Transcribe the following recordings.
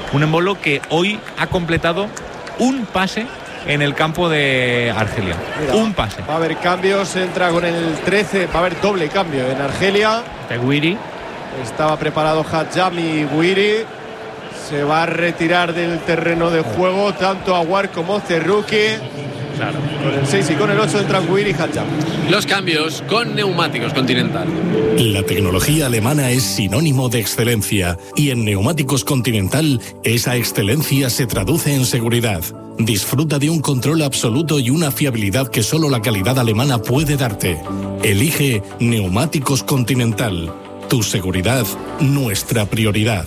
Un Embolo que hoy ha completado un pase en el campo de Argelia. Mira, un pase. Va a haber cambios, entra con el 13, va a haber doble cambio en Argelia. De Guiri. Estaba preparado Hadjami Guiri. Se va a retirar del terreno de juego tanto Aouar como Cerruqui. Claro. Con el 6 y con el 8 entran Guiri y Hadjami. Los cambios con Neumáticos Continental. La tecnología alemana es sinónimo de excelencia y en Neumáticos Continental esa excelencia se traduce en seguridad. Disfruta de un control absoluto y una fiabilidad que solo la calidad alemana puede darte. Elige Neumáticos Continental. Tu seguridad, nuestra prioridad.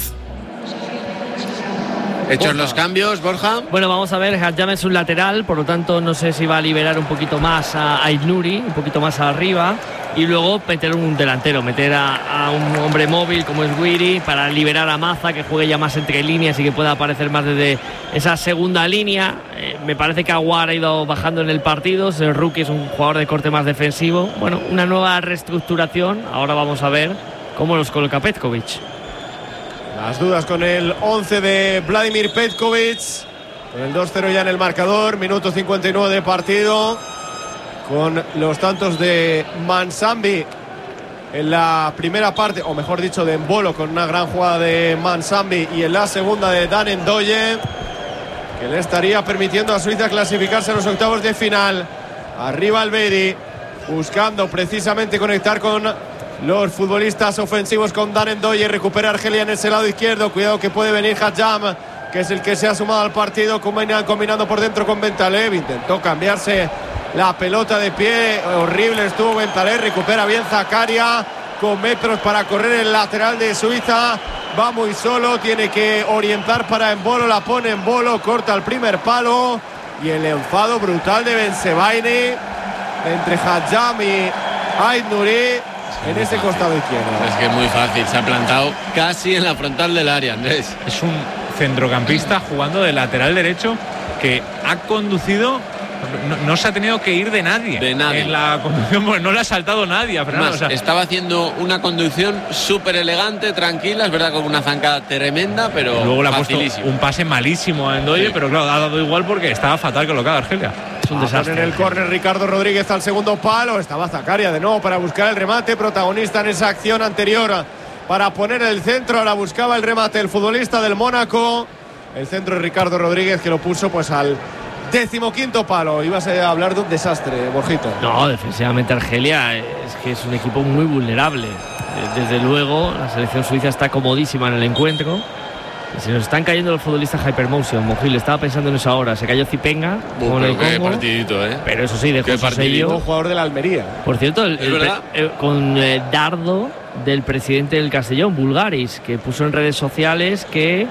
Hechos los cambios, Borja. Bueno, vamos a ver, Hadjami es un lateral, por lo tanto no sé si va a liberar un poquito más a Aït-Nouri, un poquito más arriba, y luego meter un delantero, meter a un hombre móvil como es Guiri para liberar a Maza, que juegue ya más entre líneas y que pueda aparecer más desde esa segunda línea. Me parece que Aouar ha ido bajando en el partido, el rookie es un jugador de corte más defensivo. Bueno, una nueva reestructuración, ahora vamos a ver cómo los coloca Petkovic. Las dudas con el 11 de Vladimir Petkovic. Con el 2-0 ya en el marcador. Minuto 59 de partido. Con los tantos de Mansambi en la primera parte, o mejor dicho de Embolo, con una gran jugada de Mansambi, y en la segunda de Dan N'Doye, que le estaría permitiendo a Suiza clasificarse a los octavos de final. Arriba Albedi, buscando precisamente conectar con los futbolistas ofensivos con Dan N'Doye. Recupera Argelia en ese lado izquierdo. Cuidado que puede venir Hadjam, que es el que se ha sumado al partido, combinando por dentro con Bentaleb. Intentó cambiarse la pelota de pie. Horrible estuvo Bentaleb. Recupera bien Zakaria, con metros para correr el lateral de Suiza. Va muy solo, tiene que orientar para Embolo. La pone Embolo, corta el primer palo. Y el enfado brutal de Bensebaini entre Hadjam y Aït-Nouri en ese costado izquierdo. Es que es muy fácil, se ha plantado casi en la frontal del área, Andrés. Es un centrocampista jugando de lateral derecho que ha conducido, no se ha tenido que ir de nadie. De nadie. En la conducción, pues no le ha saltado nadie a Fernando. Además, estaba haciendo una conducción súper elegante, tranquila, es verdad, con una zancada tremenda, pero luego le ha facilísimo. puesto un pase malísimo a N'Doye, sí. Pero claro, ha dado igual porque estaba fatal colocado Argelia. Es un desastre. En el córner Ricardo Rodríguez al segundo palo. Estaba Zakaria de nuevo para buscar el remate, protagonista en esa acción anterior para poner el centro. Ahora buscaba el remate el futbolista del Mónaco. El centro de Ricardo Rodríguez, que lo puso pues al 15º palo. Ibas a hablar de un desastre, Borjito. No, defensivamente Argelia es que es un equipo muy vulnerable. Desde luego, la selección suiza está comodísima en el encuentro. Se nos están cayendo los futbolistas Hypermotion. Mojil estaba pensando en eso ahora. Se cayó Zipenga con el qué Congo, partidito, ¿eh? pero eso sí, dejó su sello. Un jugador de la Almería. Por cierto, con dardo del presidente del Castellón, Bulgaris, que puso en redes sociales que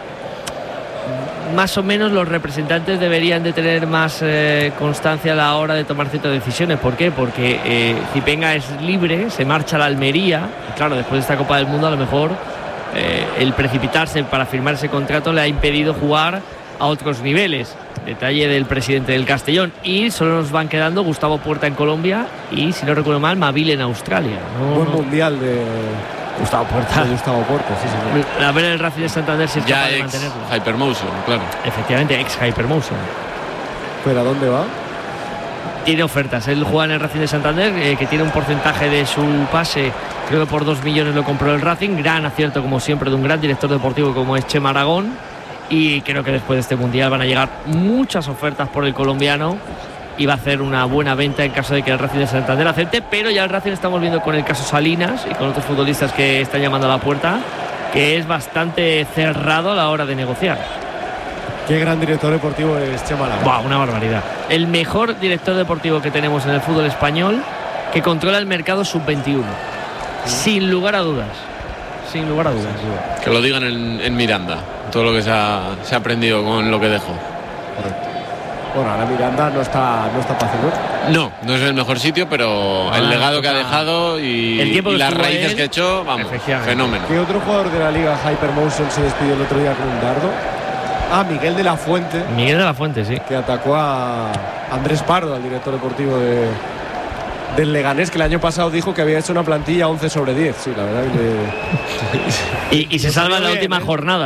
más o menos los representantes deberían de tener más constancia a la hora de tomar ciertas decisiones. ¿Por qué? Porque Zipenga es libre, se marcha a la Almería. Y claro, después de esta Copa del Mundo, a lo mejor el precipitarse para firmar ese contrato le ha impedido jugar a otros niveles. Detalle del presidente del Castellón. Y solo nos van quedando Gustavo Puerta en Colombia y, si no recuerdo mal, Mavile en Australia. Buen mundial de Gustavo Puerta. Gustavo Puerta, sí, señor. A ver el Racing de Santander si es ya capaz de ex mantenerlo. Hypermotion, claro. Efectivamente, ex Hypermotion. ¿Pero a dónde va? Tiene ofertas. Él juega en el Racing de Santander, que tiene un porcentaje de su pase, creo que por 2 millones lo compró el Racing. Gran acierto, como siempre, de un gran director deportivo como es Chema Aragón. Y creo que después de este mundial van a llegar muchas ofertas por el colombiano y va a hacer una buena venta en caso de que el Racing de Santander acepte. Pero ya el Racing estamos viendo con el caso Salinas y con otros futbolistas que están llamando a la puerta, que es bastante cerrado a la hora de negociar. Qué gran director deportivo es Chema Aragón. Wow, una barbaridad. El mejor director deportivo que tenemos en el fútbol español, que controla el mercado sub-21. Sin lugar a dudas. Sin lugar a dudas. Que lo digan en Miranda. Todo lo que se ha aprendido con lo que dejó. Correcto. Bueno, ahora Miranda no está fácil, ¿no? No es el mejor sitio, pero el legado que ha dejado y las raíces que echó, vamos, fenómeno. ¿Qué otro jugador de la liga Hypermotion se despidió el otro día con un dardo? Ah, Miguel de la Fuente. Miguel de la Fuente, sí. Que atacó a Andrés Pardo, al director deportivo del Leganés, que el año pasado dijo que había hecho una plantilla 11/10. Sí, la verdad. Y se salva en la última jornada, ¿eh?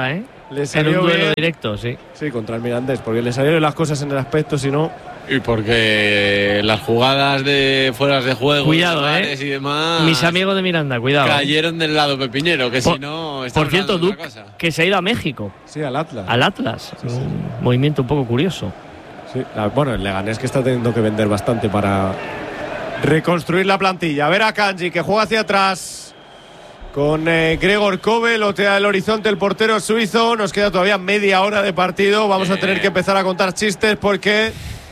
le salió en un duelo bien. directo, sí. Sí, contra el Mirandés, porque le salieron las cosas en el aspecto, si no. Y porque las jugadas de fueras de juego, cuidado, y demás, mis amigos de Miranda, cuidado. cayeron del lado pepiñero, que si no. Por cierto, Duke, que se ha ido a México. Sí, al Atlas. Al Atlas. Sí, sí. Un movimiento un poco curioso. Sí, bueno, el Leganés que está teniendo que vender bastante para reconstruir la plantilla. A ver a Kanji, que juega hacia atrás con Gregor Kobel, lotea el horizonte el portero suizo. Nos queda todavía media hora de partido. Vamos a tener que empezar a contar chistes porque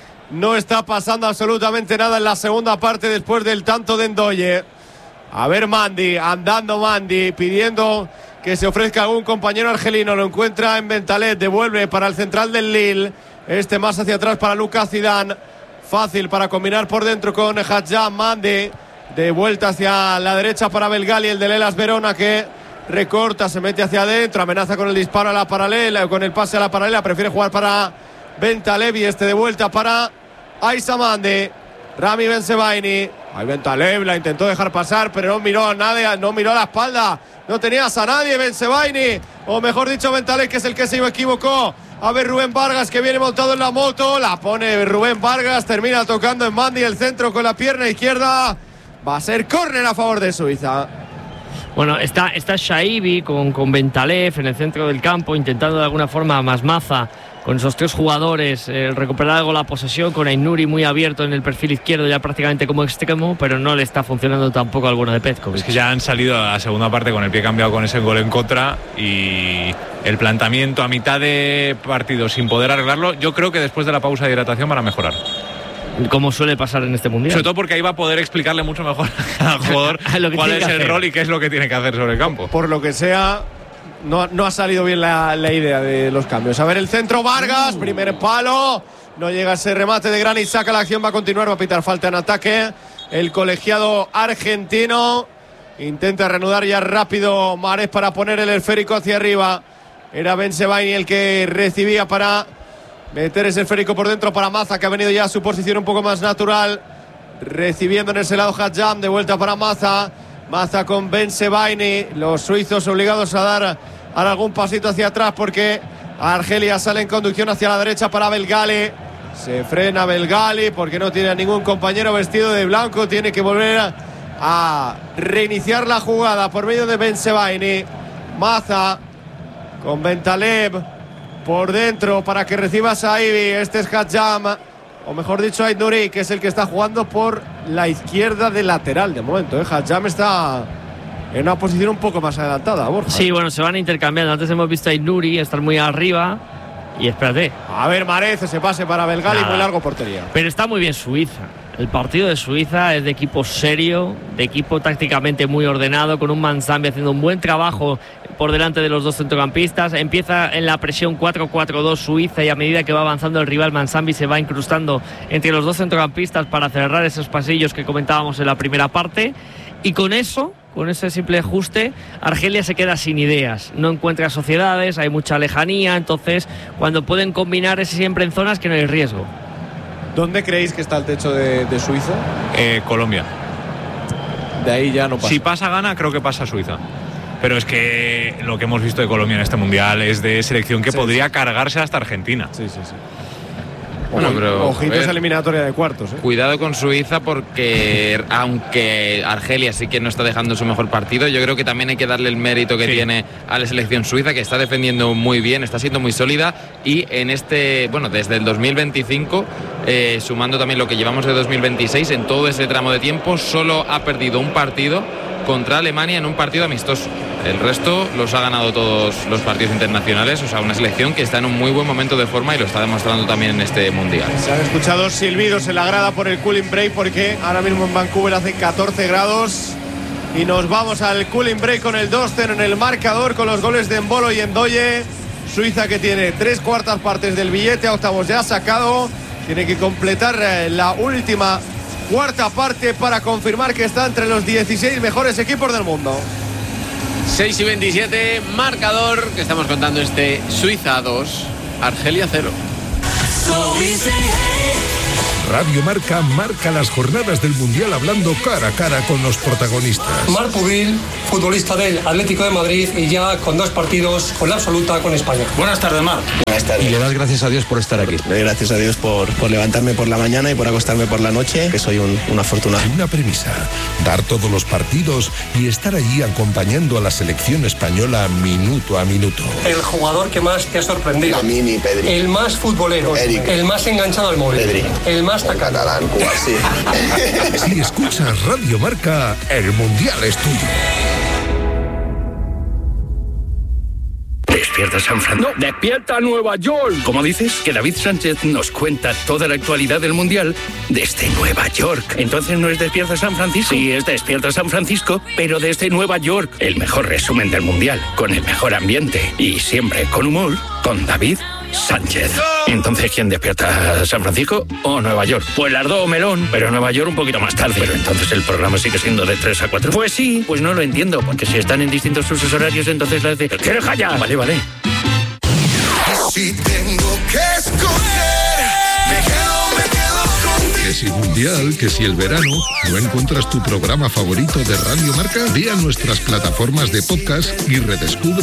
no está pasando absolutamente nada en la segunda parte después del tanto de Ndoye. A ver Mandy, andando Mandy, pidiendo que se ofrezca algún compañero argelino. Lo encuentra en Bentaleb, devuelve para el central del Lille. Este más hacia atrás para Lucas Zidane. Fácil para combinar por dentro con Hadjam. Mandy de vuelta hacia la derecha para Belgali, el de Hellas Verona, que recorta, se mete hacia adentro, amenaza con el disparo a la paralela, con el pase a la paralela, prefiere jugar para Bentaleb y este de vuelta para Aissa Mandy. Rami Bensebaini. Ahí Bentaleb la intentó dejar pasar, pero no miró a nadie, no miró a la espalda, no tenías a nadie. Bensebaini, o mejor dicho Bentaleb, que es el que se equivocó. A ver Rubén Vargas, que viene montado en la moto, la pone Rubén Vargas, termina tocando en Mandy el centro con la pierna izquierda. Va a ser córner a favor de Suiza. Bueno, está Shaibi con Bentaleb en el centro del campo, intentando de alguna forma más maza con esos tres jugadores recuperar algo la posesión, con Aït-Nouri muy abierto en el perfil izquierdo ya prácticamente como extremo, pero no le está funcionando tampoco al bueno de Petkovic. Es que ya han salido a la segunda parte con el pie cambiado con ese gol en contra y el planteamiento a mitad de partido sin poder arreglarlo. Yo creo que después de la pausa de hidratación van a mejorar. Como suele pasar en este mundial. Sobre todo porque ahí va a poder explicarle mucho mejor al jugador cuál es el rol y qué es lo que tiene que hacer sobre el campo. Por lo que sea, no ha salido bien la idea de los cambios. A ver el centro, Vargas, primer palo. No llega ese remate de Granit, saca la acción, va a continuar, va a pitar falta en ataque. El colegiado argentino intenta reanudar ya rápido Mahrez para poner el esférico hacia arriba. Era Bensebaini el que recibía para meter ese esférico por dentro para Maza, que ha venido ya a su posición un poco más natural. Recibiendo en ese lado Hadjam, de vuelta para Maza. Maza con Bensebaini. Los suizos obligados a dar algún pasito hacia atrás porque Argelia sale en conducción hacia la derecha para Belgali. Se frena Belgali porque no tiene a ningún compañero vestido de blanco. Tiene que volver a reiniciar la jugada por medio de Bensebaini. Maza con Bentaleb por dentro para que reciba Shaibi. Este es Hadjam, o mejor dicho Aït-Nouri, que es el que está jugando por la izquierda de lateral de momento. Hadjam está en una posición un poco más adelantada, Borja. Sí, bueno, se van intercambiando. Antes hemos visto a Aït-Nouri estar muy arriba. Y espérate. A ver, Mahrez, ese pase para Belgali, muy largo, portería. Pero está muy bien Suiza. El partido de Suiza es de equipo serio, de equipo tácticamente muy ordenado, con un Manzambi haciendo un buen trabajo por delante de los dos centrocampistas. Empieza en la presión 4-4-2 Suiza y a medida que va avanzando el rival, Manzambi se va incrustando entre los dos centrocampistas para cerrar esos pasillos que comentábamos en la primera parte. Y con eso, con ese simple ajuste, Argelia se queda sin ideas, no encuentra sociedades, hay mucha lejanía, entonces cuando pueden combinar es siempre en zonas que no hay riesgo. ¿Dónde creéis que está el techo de Suiza? Colombia. De ahí ya no pasa. Si pasa Ghana, creo que pasa Suiza. Pero es que lo que hemos visto de Colombia en este mundial es de selección que podría cargarse hasta Argentina. Sí, sí, sí. Bueno, pero ojito esa eliminatoria de cuartos. Cuidado con Suiza porque aunque Argelia sí que no está dejando su mejor partido, yo creo que también hay que darle el mérito que tiene a la selección suiza, que está defendiendo muy bien, está siendo muy sólida y en desde el 2025, sumando también lo que llevamos de 2026, en todo ese tramo de tiempo solo ha perdido un partido contra Alemania en un partido amistoso. El resto los ha ganado todos los partidos internacionales, o sea, una selección que está en un muy buen momento de forma y lo está demostrando también en este mundial. Se han escuchado silbidos en la grada por el cooling break porque ahora mismo en Vancouver hace 14 grados y nos vamos al cooling break con el 2-0 en el marcador con los goles de Embolo y Ndoye. Suiza, que tiene 3/4 partes del billete a octavos ya sacado, tiene que completar la última cuarta parte para confirmar que está entre los 16 mejores equipos del mundo. 6:27, marcador que estamos contando Suiza 2, Argelia 0. Radio Marca marca las jornadas del Mundial hablando cara a cara con los protagonistas. Marc Pubil, futbolista del Atlético de Madrid y ya con 2 partidos con la absoluta con España. Buenas tardes, Marc. Buenas tardes. Y le das gracias a Dios por estar aquí. Le doy gracias a Dios por levantarme por la mañana y por acostarme por la noche, que soy un afortunado. Una premisa, dar todos los partidos y estar allí acompañando a la selección española minuto a minuto. El jugador que más te ha sorprendido. Lamine, Pedri. El más futbolero. Eric. El más enganchado al móvil. Pedri. El más catalán. Sí. Si escuchas Radio Marca, el Mundial es tuyo. ¿Despierta San Francisco? No, despierta Nueva York. ¿Cómo dices? Que David Sánchez nos cuenta toda la actualidad del Mundial desde Nueva York. Entonces no es Despierta San Francisco. Sí, es Despierta San Francisco, pero desde Nueva York. El mejor resumen del Mundial, con el mejor ambiente y siempre con humor, con David Sánchez. Entonces, ¿quién despierta? ¿San Francisco o Nueva York? Pues las dos, melón, pero Nueva York un poquito más tarde. Pero entonces el programa sigue siendo de 3 a 4. Pues sí, pues no lo entiendo, porque si están en distintos usos horarios, entonces las de... ¿Quieres callar? Vale, vale. Si tengo que escoger, me quedo contigo. Que si Mundial, que si el verano, ¿no encuentras tu programa favorito de Radio Marca? Ve a nuestras plataformas de podcast y redescubre